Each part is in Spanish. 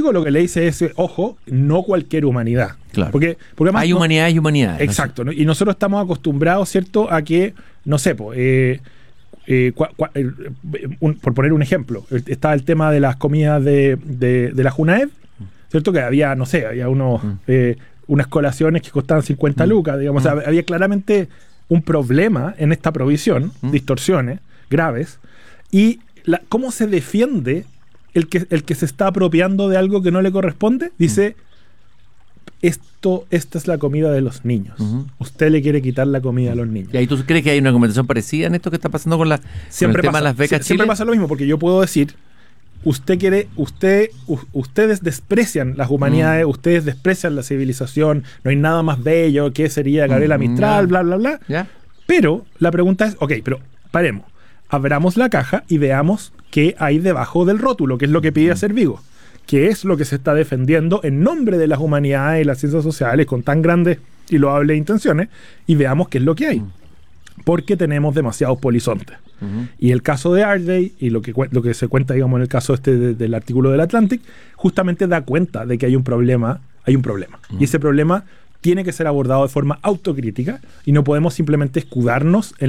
crítico lo que le dice es, ojo, no cualquier humanidad. Claro. Porque además hay humanidad y humanidad. Exacto, ¿no? Y nosotros estamos acostumbrados, ¿cierto?, a que, no sé, por poner un ejemplo, estaba el tema de las comidas de la Junaed, ¿cierto? Que había, no sé, había unas colaciones que costaban 50 lucas, digamos. O sea, había claramente un problema en esta provisión, distorsiones graves, y ¿cómo se defiende el que se está apropiando de algo que no le corresponde? Dice, esta es la comida de los niños. Usted le quiere quitar la comida a los niños. ¿Y ahí tú crees que hay una conversación parecida en esto que está pasando con el tema de las becas Chile? Siempre pasa lo mismo, porque yo puedo decir, ustedes desprecian las humanidades, ustedes desprecian la civilización, no hay nada más bello, que sería Gabriela Mistral, bla, bla, bla. ¿Ya? Pero la pregunta es, pero paremos, abramos la caja y veamos qué hay debajo del rótulo, qué es lo que pide hacer Vigo, qué es lo que se está defendiendo en nombre de las humanidades y las ciencias sociales con tan grandes y loables intenciones, y veamos qué es lo que hay. Porque tenemos demasiados polizontes. Y el caso de Ardey y lo que se cuenta, digamos, en el caso del artículo del Atlantic, justamente da cuenta de que hay un problema. Y ese problema tiene que ser abordado de forma autocrítica y no podemos simplemente escudarnos en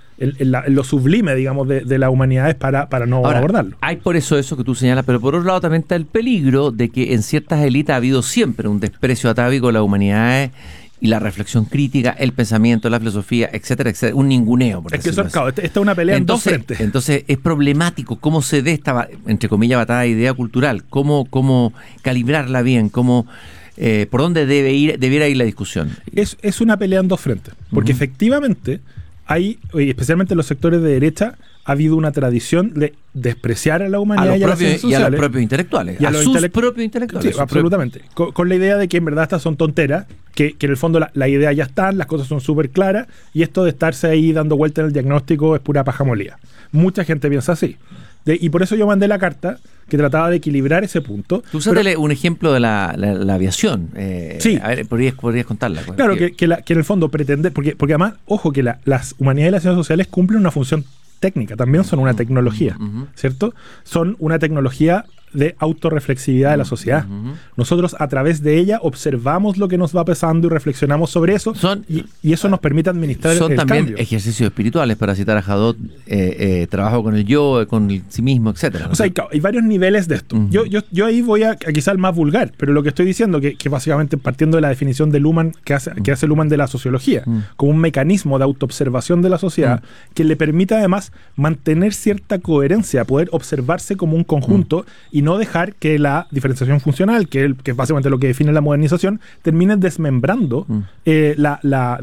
lo sublime, digamos, de las humanidades para no abordarlo. Hay por eso que tú señalas, pero por otro lado también está el peligro de que en ciertas élites ha habido siempre un desprecio atávico de las humanidades y la reflexión crítica, el pensamiento, la filosofía, etcétera, etcétera, un ninguneo. Es que esta es una pelea en dos frentes. Entonces es problemático cómo se dé esta, entre comillas, batalla de idea cultural, cómo calibrarla bien, por dónde debiera ir la discusión. Es una pelea en dos frentes, porque efectivamente hay, especialmente en los sectores de derecha, ha habido una tradición de despreciar a la humanidad y a las ciencias sociales. Y a los propios intelectuales. A sus propios intelectuales. Sí, absolutamente. Con la idea de que en verdad estas son tonteras, que en el fondo la idea ya está, las cosas son súper claras, y esto de estarse ahí dando vueltas en el diagnóstico es pura paja molida. Mucha gente piensa así. Y por eso yo mandé la carta que trataba de equilibrar ese punto. Tú usaste un ejemplo de la aviación. Sí. A ver, ¿podrías contarla? Claro, que en el fondo pretender, porque además, ojo, que las humanidades y las ciencias sociales cumplen una función técnica, también son una tecnología, ¿cierto? Son una tecnología de autorreflexividad de la sociedad. Nosotros a través de ella observamos lo que nos va pasando y reflexionamos sobre eso, y eso nos permite administrar el cambio. Son también ejercicios espirituales, para citar a Hadot, trabajo con el yo, con el sí mismo, etcétera. O sea, hay varios niveles de esto. Yo ahí voy a quizá el más vulgar, pero lo que estoy diciendo, que básicamente partiendo de la definición de Luhmann, que hace Luhmann de la sociología, como un mecanismo de autoobservación de la sociedad, que le permite además mantener cierta coherencia, poder observarse como un conjunto, y no dejar que la diferenciación funcional, que es básicamente lo que define la modernización, termine desmembrando a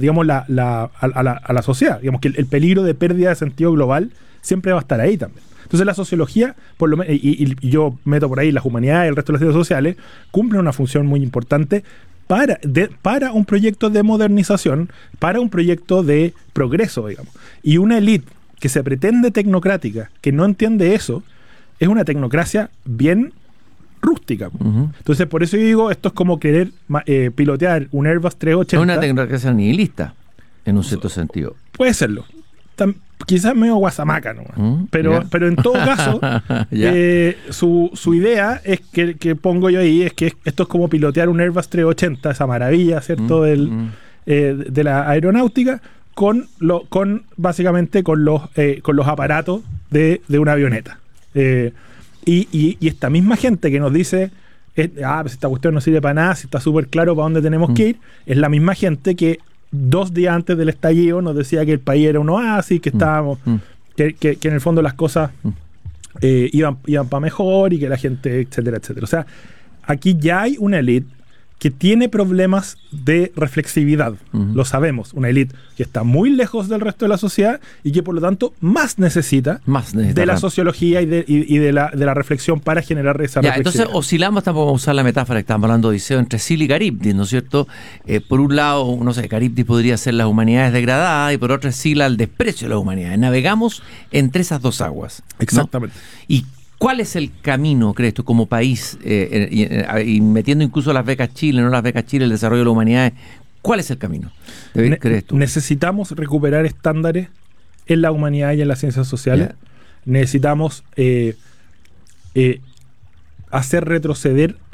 la sociedad. Digamos que el peligro de pérdida de sentido global siempre va a estar ahí también. Entonces la sociología, por lo menos, y yo meto por ahí las humanidades y el resto de las ciencias sociales, cumplen una función muy importante para un proyecto de modernización, para un proyecto de progreso, digamos. Y una élite que se pretende tecnocrática, que no entiende eso, es una tecnocracia bien rústica. Entonces, por eso yo digo, esto es como querer pilotear un Airbus 380. Es una tecnocracia nihilista, en un cierto sentido. Puede serlo. Quizás medio guasamaca nomás. Pero en todo caso, su idea es que pongo yo ahí, es que esto es como pilotear un Airbus 380, esa maravilla, ¿cierto? De la aeronáutica, básicamente con los aparatos de una avioneta. Y esta misma gente que nos dice pues esta cuestión no sirve para nada, si está súper claro para dónde tenemos que ir, es la misma gente que 2 días antes del estallido nos decía que el país era un oasis, que estábamos que en el fondo las cosas iban para mejor, y que la gente, etcétera, etcétera. O sea, aquí ya hay una élite que tiene problemas de reflexividad, lo sabemos, una élite que está muy lejos del resto de la sociedad y que por lo tanto más necesita de la sociología y de la reflexión para generar esa reflexividad. Entonces oscilamos, tampoco vamos a usar la metáfora que estamos hablando de Odiseo, entre Scylla y Caribdis, ¿no es cierto? Por un lado, no sé, Caribdis podría ser las humanidades degradadas, y por otro Scylla el desprecio de las humanidades. Navegamos entre esas dos aguas, ¿no? Exactamente. Y ¿cuál es el camino, crees tú, como país, y metiendo incluso las becas Chile, no las becas Chile, el desarrollo de la humanidad? ¿Cuál es el camino, crees tú? Necesitamos recuperar estándares en la humanidad y en las ciencias sociales. Necesitamos hacer retroceder